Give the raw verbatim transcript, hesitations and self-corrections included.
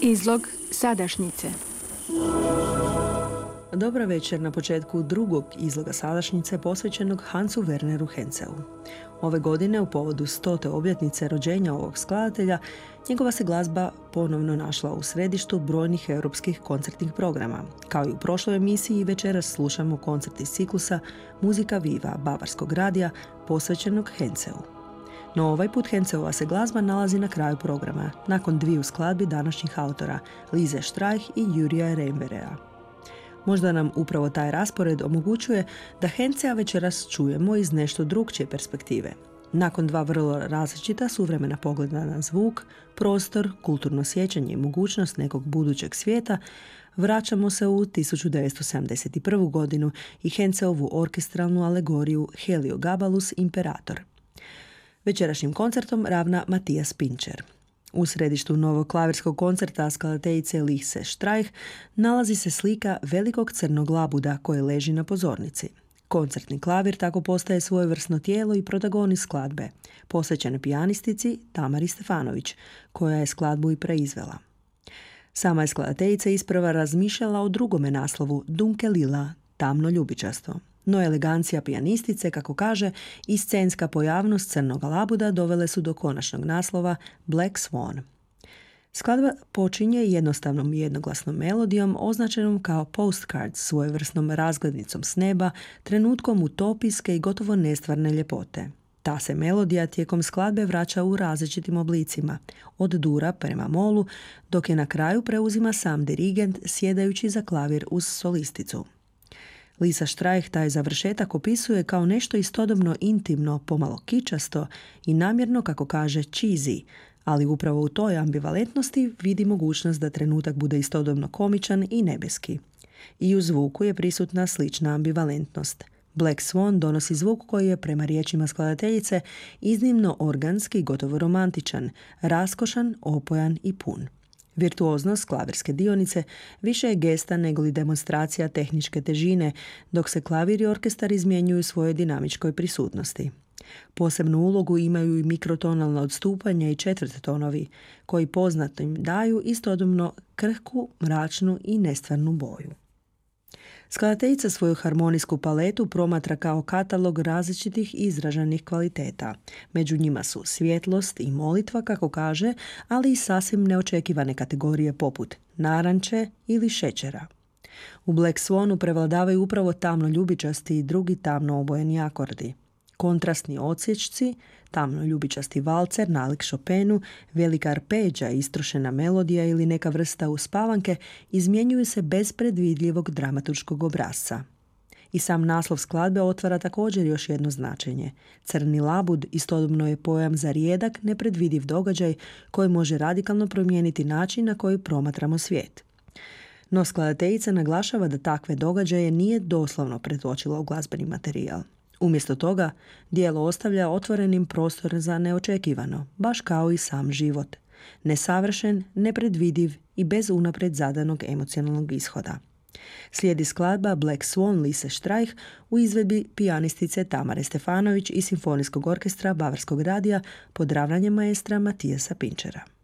Izlog sadašnjice. Dobra večer na početku drugog izloga sadašnjice posvećenog Hansu Werneru Henseu. Ove godine, u povodu stote obljetnice rođenja ovog skladatelja, njegova se glazba ponovno našla u središtu brojnih europskih koncertnih programa. Kao i u prošloj emisiji, večeras slušamo koncert iz ciklusa Muzika Viva Bavarskog radija posvećenog Henseu. No ovaj put Henseova se glazba nalazi na kraju programa, nakon dviju skladbi današnjih autora, Lise Streich i Jurija Reimerea. Možda nam upravo taj raspored omogućuje da Hensea večeras čujemo iz nešto drukčije perspektive. Nakon dva vrlo različita suvremena pogleda na zvuk, prostor, kulturno sjećanje i mogućnost nekog budućeg svijeta, vraćamo se u tisuću devetsto sedamdeset prvu. godinu i Henseovu orkestralnu alegoriju Heliogabalus Imperator. Večerašnjim koncertom ravna Matthias Pincher. U središtu novog klavirskog koncerta skladateljice Lise Streich nalazi se slika velikog crnog labuda koje leži na pozornici. Koncertni klavir tako postaje svojevrsno tijelo i protagonist skladbe, posvećene pijanistici Tamari Stefanović, koja je skladbu i preizvela. Sama je skladateljica isprva razmišljala o drugome naslovu, Dunke Lila, tamno ljubičasto. No elegancija pijanistice, kako kaže, i scenska pojavnost crnog labuda dovele su do konačnog naslova Black Swan. Skladba počinje jednostavnom i jednoglasnom melodijom označenom kao postcard, svojevrsnom razglednicom s neba, trenutkom utopijske i gotovo nestvarne ljepote. Ta se melodija tijekom skladbe vraća u različitim oblicima, od dura prema molu, dok je na kraju preuzima sam dirigent sjedajući za klavir uz solisticu. Lisa Streich taj završetak opisuje kao nešto istodobno intimno, pomalo kičasto i namjerno, kako kaže, cheesy, ali upravo u toj ambivalentnosti vidi mogućnost da trenutak bude istodobno komičan i nebeski. I u zvuku je prisutna slična ambivalentnost. Black Swan donosi zvuk koji je, prema riječima skladateljice, iznimno organski, gotovo romantičan, raskošan, opojan i pun. Virtuoznost klavirske dionice više je gesta nego li demonstracija tehničke težine, dok se klavir i orkestar izmjenjuju svojoj dinamičkoj prisutnosti. Posebnu ulogu imaju i mikrotonalna odstupanja i četvrtotonovi, koji poznatim daju istodobno krhku, mračnu i nestvarnu boju. Skladateljica svoju harmonijsku paletu promatra kao katalog različitih izraženih kvaliteta. Među njima su svjetlost i molitva, kako kaže, ali i sasvim neočekivane kategorije poput naranče ili šećera. U Black Swanu prevladavaju upravo tamno ljubičasti i drugi tamno obojeni akordi. Kontrastni odsječci, tamno ljubičasti valcer, nalik Chopinu, velika arpeđa, istrošena melodija ili neka vrsta uspavanke izmjenjuju se bez predvidljivog dramaturškog obrazca. I sam naslov skladbe otvara također još jedno značenje. Crni labud istodobno je pojam za rijedak, nepredvidiv događaj koji može radikalno promijeniti način na koji promatramo svijet. No skladateljica naglašava da takve događaje nije doslovno pretočila u glazbeni materijal. Umjesto toga, djelo ostavlja otvorenim prostor za neočekivano, baš kao i sam život. Nesavršen, nepredvidiv i bez unaprijed zadanog emocionalnog ishoda. Slijedi skladba Black Swan Lise Streich u izvedbi pijanistice Tamare Stefanović i Simfonijskog orkestra Bavarskog radija pod ravnanjem maestra Mathiasa Pinchera.